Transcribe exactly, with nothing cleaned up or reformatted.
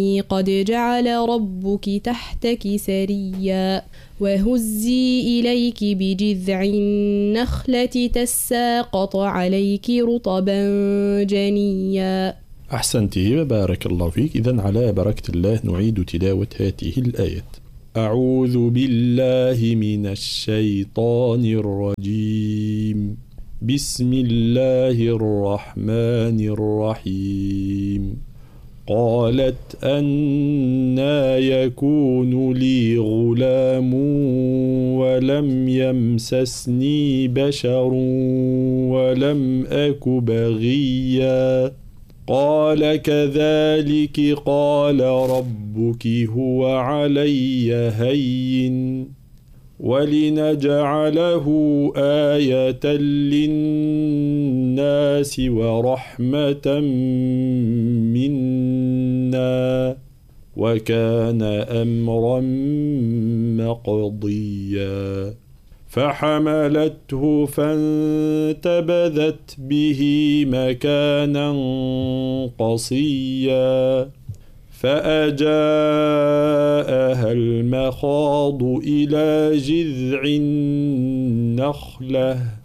قد جعل ربك تحتك سريا وهزي إليك بجذع النخلة تساقط عليك رطبا جنيا. أحسنت، بارك الله فيك. إذن على بركة الله نعيد تلاوة هذه الآيات. أعوذ بالله من الشيطان الرجيم. بسم الله الرحمن الرحيم. قالت أنى يكون لي غلام ولم يمسسني بشر ولم أك بغيا. قال كذلك قال ربك هو علي هين ولنجعله آية للناس ورحمة منا وكان أمرا مقضيا. فحملته فانتبذت به مكانا قصيا فأجاءها المخاض إلى جذع النخلة